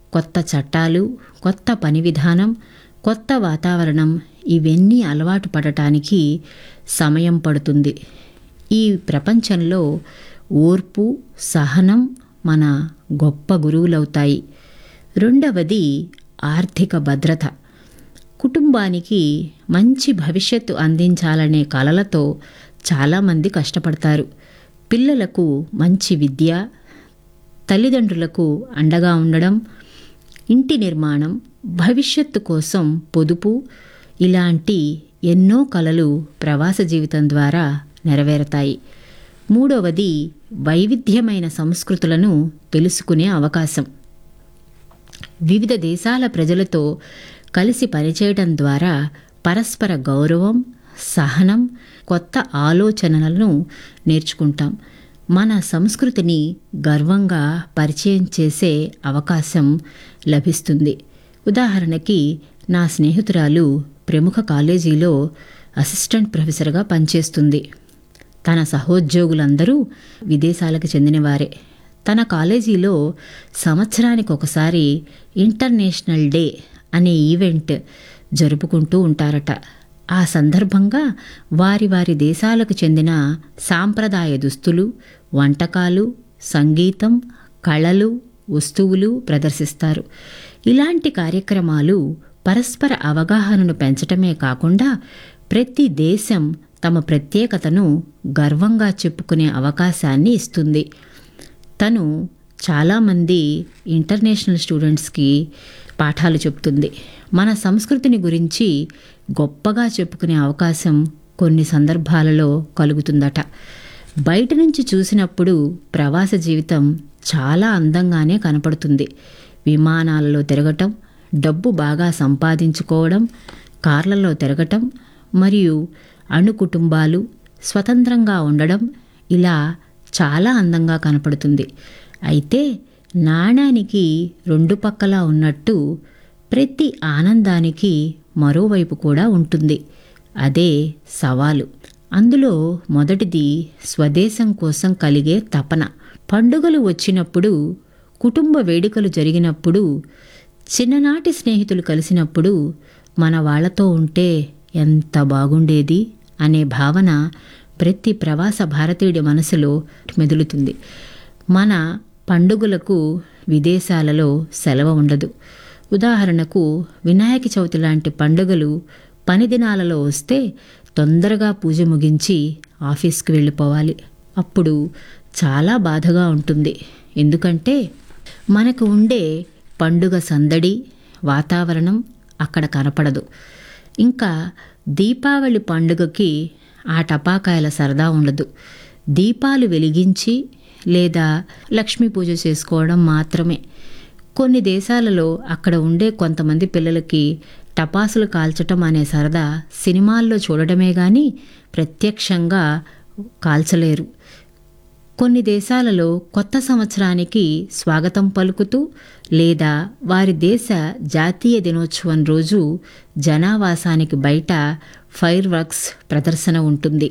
కొత్త చట్టాలు, కొత్త పని విధానం, కొత్త వాతావరణం ఇవన్నీ అలవాటు పడటానికి సమయం పడుతుంది. ఈ ప్రపంచంలో ఓర్పు, సహనం మన గొప్ప గురువులవుతాయి. రెండవది ఆర్థిక భద్రత. కుటుంబానికి మంచి భవిష్యత్తు అందించాలనే కలలతో చాలామంది కష్టపడతారు. పిల్లలకు మంచి విద్య, తల్లిదండ్రులకు అండగా ఉండడం, ఇంటి నిర్మాణం, భవిష్యత్తు కోసం పొదుపు ఇలాంటి ఎన్నో కలలు ప్రవాస జీవితం ద్వారా నెరవేరతాయి. మూడవది వైవిధ్యమైన సంస్కృతులను తెలుసుకునే అవకాశం. వివిధ దేశాల ప్రజలతో కలిసి పనిచేయడం ద్వారా పరస్పర గౌరవం, సహనం, కొత్త ఆలోచనలను నేర్చుకుంటాం. మన సంస్కృతిని గర్వంగా పరిచయం చేసే అవకాశం లభిస్తుంది. ఉదాహరణకి నా స్నేహితురాలు ప్రముఖ కాలేజీలో అసిస్టెంట్ ప్రొఫెసర్గా పనిచేస్తుంది. తన సహోద్యోగులందరూ విదేశాలకు చెందినవారే. తన కాలేజీలో సంవత్సరానికి ఒకసారి ఇంటర్నేషనల్ డే అనే ఈవెంట్ జరుపుకుంటూ ఉంటారట. ఆ సందర్భంగా వారి వారి దేశాలకు చెందిన సాంప్రదాయ దుస్తులు, వంటకాలు, సంగీతం, కళలు, వస్తువులు ప్రదర్శిస్తారు. ఇలాంటి కార్యక్రమాలు పరస్పర అవగాహనను పెంచటమే కాకుండా ప్రతి దేశం తమ ప్రత్యేకతను గర్వంగా చెప్పుకునే అవకాశాన్ని ఇస్తుంది. తను చాలామంది ఇంటర్నేషనల్ స్టూడెంట్స్కి పాఠాలు చెప్తుంది. మన సంస్కృతిని గురించి గొప్పగా చెప్పుకునే అవకాశం కొన్ని సందర్భాలలో కలుగుతుందట. బయట నుంచి చూసినప్పుడు ప్రవాస జీవితం చాలా అందంగానే కనపడుతుంది. విమానాలలో తిరగటం, డబ్బు బాగా సంపాదించుకోవడం, కార్లలో తిరగటం మరియు అణు కుటుంబాలు, స్వతంత్రంగా ఉండడం ఇలా చాలా అందంగా కనపడుతుంది. అయితే నాణానికి రెండు పక్కలా ఉన్నట్టు ప్రతి ఆనందానికి మరోవైపు కూడా ఉంటుంది. అదే సవాలు. అందులో మొదటిది స్వదేశం కోసం కలిగే తపన. పండుగలు వచ్చినప్పుడు, కుటుంబ వేడుకలు జరిగినప్పుడు, చిన్ననాటి స్నేహితులు కలిసినప్పుడు మన వాళ్ళతో ఉంటే ఎంత బాగుండేది అనే భావన ప్రతి ప్రవాస భారతీయుడి మనసులో మెదులుతుంది. మన పండుగలకు విదేశాలలో సెలవు ఉండదు. ఉదాహరణకు వినాయక చవితి లాంటి పండుగలు పని దినాలలో వస్తే తొందరగా పూజ ముగించి ఆఫీస్కి వెళ్ళిపోవాలి. అప్పుడు చాలా బాధగా ఉంటుంది. ఎందుకంటే మనకు ఉండే పండుగ సందడి, వాతావరణం అక్కడ కనపడదు. ఇంకా దీపావళి పండుగకి ఆ టపాకాయల సరదా ఉండదు. దీపాలు వెలిగించి లేదా లక్ష్మీ పూజ చేసుకోవడం మాత్రమే. కొన్ని దేశాలలో అక్కడ ఉండే కొంతమంది పిల్లలకి టపాసులు కాల్చటం అనే సరదా సినిమాల్లో చూడడమే కానీ ప్రత్యక్షంగా కాల్చలేరు. కొన్ని దేశాలలో కొత్త సంవత్సరానికి స్వాగతం పలుకుతూ లేదా వారి దేశ జాతీయ దినోత్సవం రోజు జనావాసానికి బయట ఫైర్ వర్క్స్ ప్రదర్శన ఉంటుంది.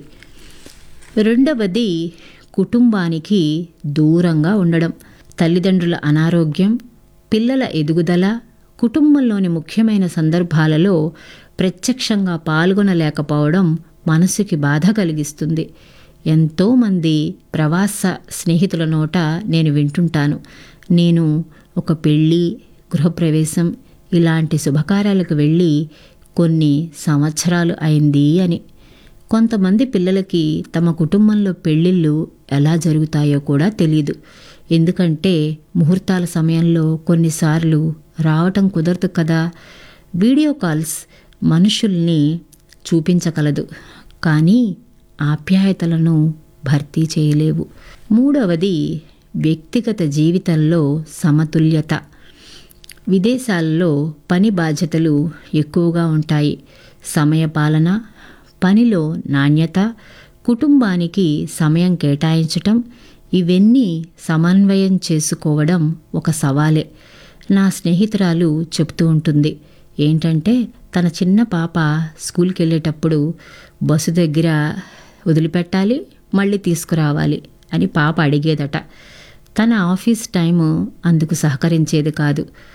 రెండవది కుటుంబానికి దూరంగా ఉండడం. తల్లిదండ్రుల అనారోగ్యం, పిల్లల ఎదుగుదల, కుటుంబంలోని ముఖ్యమైన సందర్భాలలో ప్రత్యక్షంగా పాల్గొనలేకపోవడం మనసుకి బాధ కలిగిస్తుంది. ఎంతోమంది ప్రవాస స్నేహితుల నోట నేను వింటుంటాను, నేను ఒక పెళ్ళి, గృహప్రవేశం ఇలాంటి శుభకార్యాలకు వెళ్ళి కొన్ని సంవత్సరాలు అయింది అని. కొంతమంది పిల్లలకి తమ కుటుంబంలో పెళ్ళిళ్ళు ఎలా జరుగుతాయో కూడా తెలియదు. ఎందుకంటే ముహూర్తాల సమయంలో కొన్నిసార్లు రావటం కుదరదు కదా. వీడియో కాల్స్ మనుషుల్ని చూపించగలదు, కానీ ఆప్యాయతలను భర్తీ చేయలేవు. మూడవది వ్యక్తిగత జీవితంలో సమతుల్యత. విదేశాల్లో పని బాధ్యతలు ఎక్కువగా ఉంటాయి. సమయపాలన, పనిలో నాణ్యత, కుటుంబానికి సమయం కేటాయించటం ఇవన్నీ సమన్వయం చేసుకోవడం ఒక సవాలే. నా స్నేహితురాలు చెప్తూ ఉంటుంది ఏంటంటే, తన చిన్న పాప స్కూల్కి వెళ్ళేటప్పుడు బస్సు దగ్గర వదిలిపెట్టాలి, మళ్ళీ తీసుకురావాలి అని పాప అడిగేదట. తన ఆఫీస్ టైము అందుకు సహకరించేది కాదు.